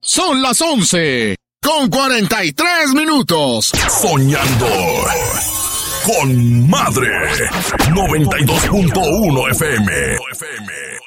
Son las 11:43. Soñando con Madre. 92.1 FM.